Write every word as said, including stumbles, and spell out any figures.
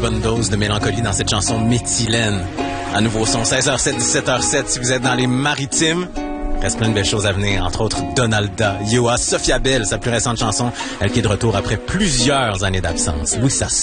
bonne dose de mélancolie dans cette chanson méthylène. À nouveau son seize heures sept, dix-sept heures sept si vous êtes dans les maritimes. Reste plein de belles choses à venir, entre autres Donalda, Yoa, Sophia Bell, sa plus récente chanson, elle qui est de retour après plusieurs années d'absence. Oui, ça